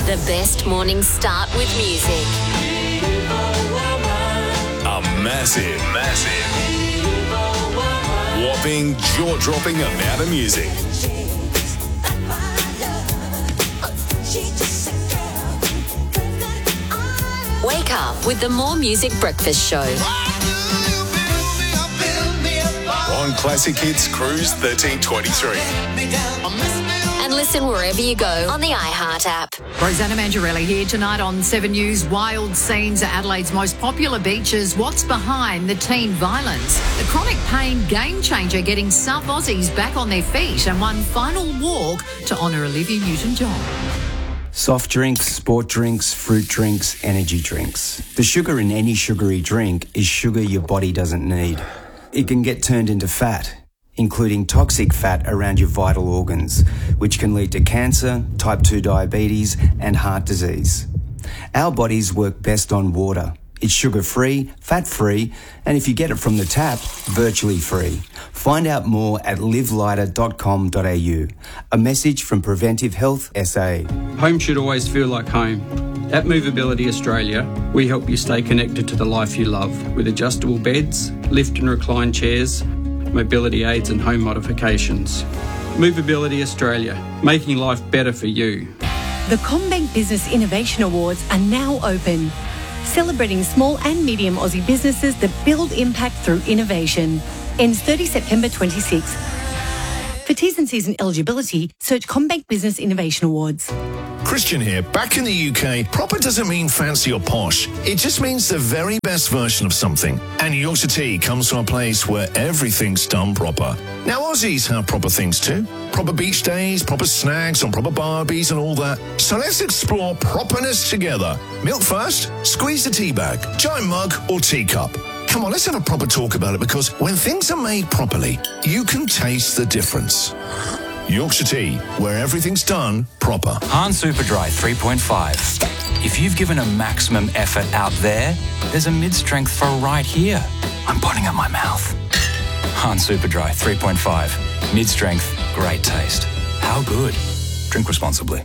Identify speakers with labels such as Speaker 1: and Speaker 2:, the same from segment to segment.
Speaker 1: The best morning start with music.
Speaker 2: A massive, whopping, jaw-dropping amount of music.
Speaker 1: Wake up with the More Music Breakfast Show.
Speaker 2: On Classic Hits Cruise 1323.
Speaker 1: And listen wherever you go on the iHeart app.
Speaker 3: Rosanna Mangiarelli here tonight on 7 News. Wild scenes at Adelaide's most popular beaches. What's behind the teen violence? The chronic pain game changer getting some Aussies back on their feet, and one final walk to honour Olivia Newton-John.
Speaker 4: Soft drinks, sport drinks, fruit drinks, energy drinks. The sugar in any sugary drink is sugar your body doesn't need. It can get turned into fat, including toxic fat around your vital organs, which can lead to cancer, type 2 diabetes, and heart disease. Our bodies work best on water. It's sugar-free, fat-free, and if you get it from the tap, virtually free. Find out more at livelighter.com.au. A message from Preventive Health SA.
Speaker 5: Home should always feel like home. At Movability Australia, we help you stay connected to the life you love with adjustable beds, lift and recline chairs, mobility aids and home modifications. Movability Australia, making life better for you.
Speaker 6: The CommBank Business Innovation Awards are now open, celebrating small and medium Aussie businesses that build impact through innovation. Ends 30 September 26. For T's and C's and eligibility, search CommBank Business Innovation Awards.
Speaker 7: Christian here. Back in the UK, proper doesn't mean fancy or posh. It just means the very best version of something. And Yorkshire Tea comes from a place where everything's done proper. Now, Aussies have proper things too. Proper beach days, proper snags on proper barbies and all that. So let's explore properness together. Milk first, squeeze the tea bag, giant mug or teacup. Come on, let's have a proper talk about it, because when things are made properly, you can taste the difference. Yorkshire Tea, where everything's done proper.
Speaker 8: Han Superdry 3.5. If you've given a maximum effort out there, there's a mid-strength for right here. I'm putting at my mouth. Han Superdry 3.5. Mid-strength, great taste. How good? Drink responsibly.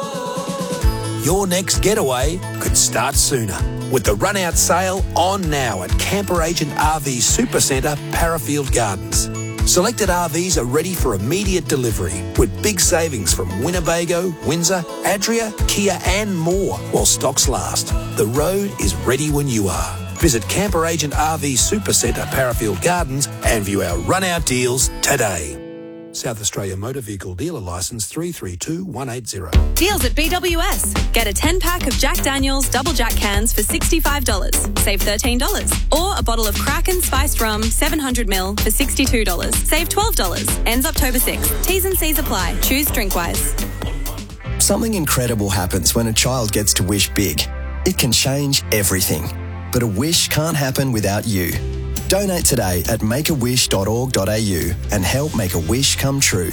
Speaker 9: Your next getaway could start sooner with the run-out sale on now at Camper Agent RV Supercentre, Parafield Gardens. Selected RVs are ready for immediate delivery with big savings from Winnebago, Windsor, Adria, Kia and more while stocks last. The road is ready when you are. Visit Camper Agent RV Supercentre, Parafield Gardens and view our run-out deals today. South Australia Motor Vehicle Dealer Licence 332180.
Speaker 10: Deals at BWS. Get a 10-pack of Jack Daniel's Double Jack cans for $65. Save $13. Or a bottle of Kraken Spiced Rum 700ml for $62. Save $12. Ends October 6th. T's and C's apply. Choose Drinkwise.
Speaker 11: Something incredible happens when a child gets to wish big. It can change everything. But a wish can't happen without you. Donate today at makeawish.org.au and help make a wish come true.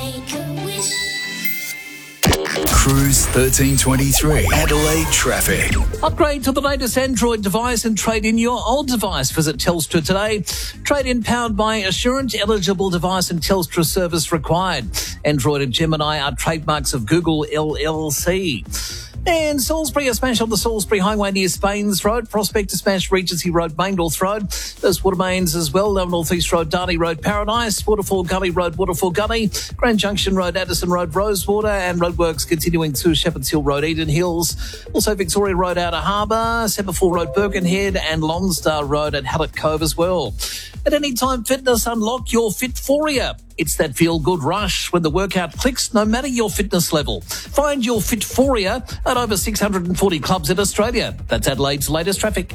Speaker 2: Cruise 1323. Adelaide traffic.
Speaker 12: Upgrade to the latest Android device and trade in your old device. Visit Telstra today. Trade in powered by Assurance eligible device and Telstra service required. Android and Gemini are trademarks of Google LLC. And Salisbury, a smash on the Salisbury Highway near Spains Road. Prospect, a smash Regency Road, Main North Road. There's Watermains as well. North East Road, Darnley Road, Paradise. Waterfall Gully Road, Waterfall Gully. Grand Junction Road, Addison Road, Rosewater. And roadworks continuing to Shepherds Hill Road, Eden Hills. Also Victoria Road, Outer Harbour. Semaphore Road, Birkenhead. And Lonsdale Road at Hallett Cove as well. At Anytime Fitness, unlock your Fitforia. It's that feel-good rush when the workout clicks, no matter your fitness level. Find your Fitforia at over 640 clubs in Australia. That's Adelaide's latest traffic.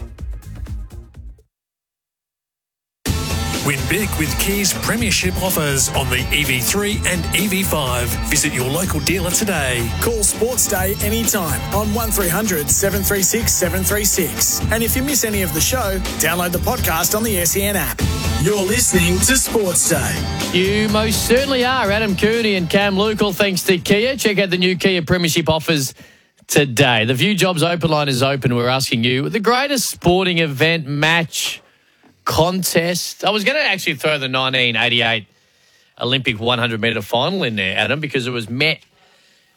Speaker 13: Win big with Kia's premiership offers on the EV3 and EV5. Visit your local dealer today.
Speaker 14: Call Sports Day anytime on 1300 736 736. And if you miss any of the show, download the podcast on the SEN app. You're listening to Sports Day.
Speaker 15: You most certainly are. Adam Cooney and Cam Lukell, thanks to Kia. Check out the new Kia premiership offers today. The View Jobs Open line is open. We're asking you, the greatest sporting event, match, contest. I was going to actually throw the 1988 Olympic 100-metre final in there, Adam, because it was met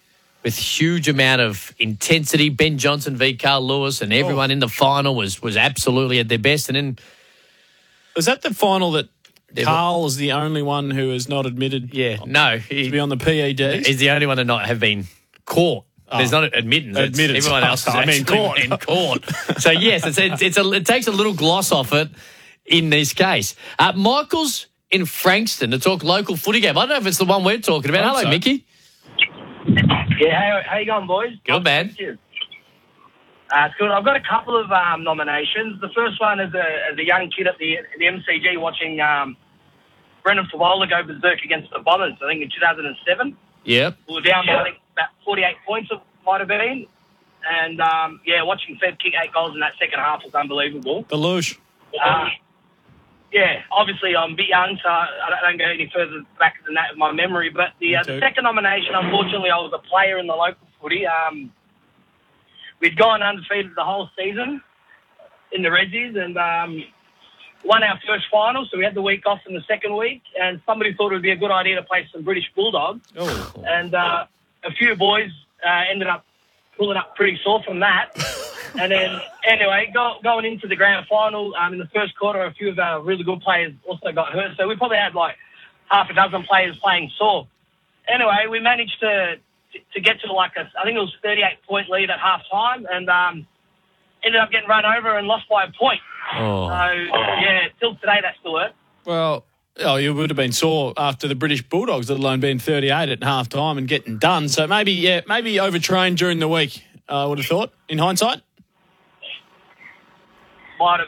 Speaker 15: with huge amount of intensity. Ben Johnson v. Carl Lewis, and everyone in the final was absolutely at their best. And then
Speaker 16: was that the final that Carl is the only one who is not admitted?
Speaker 15: No,
Speaker 16: to be on the PEDs.
Speaker 15: He's the only one to not have been caught. There's not admittance. Everyone else is
Speaker 16: caught.
Speaker 15: In court. So, yes, it takes a little gloss off it in this case. Michael's in Frankston to talk local footy game. I don't know if it's the one we're talking about. Hello, Mickey.
Speaker 17: Yeah, how you going, boys?
Speaker 15: Good, man.
Speaker 17: It's good. I've got a couple of nominations. The first one is as a young kid at the MCG watching Brendan Favola go berserk against the Bombers, I think in 2007.
Speaker 15: Yep.
Speaker 17: We were down by, I think, about 48 points it might have been. And, watching Fed kick 8 goals in that second half was unbelievable.
Speaker 16: The Lush.
Speaker 17: Yeah, obviously I'm a bit young, so I don't go any further back than that in my memory. But the second nomination, unfortunately, I was a player in the local footy. We'd gone undefeated the whole season in the Redsies and won our first final, so we had the week off in the second week, and somebody thought it would be a good idea to play some British Bulldogs.
Speaker 16: Oh.
Speaker 17: And a few boys ended up pulling up pretty sore from that. And then, anyway, going into the grand final, in the first quarter, a few of our really good players also got hurt. So we probably had like half a dozen players playing sore. Anyway, we managed to get to I think it was 38-point lead at half time, and ended up getting run over and lost by a point.
Speaker 15: Oh.
Speaker 17: So, till today that still hurt.
Speaker 16: Well, you would have been sore after the British Bulldogs, let alone being 38 at half time and getting done. So maybe overtrained during the week, I would have thought, in hindsight.
Speaker 17: Might have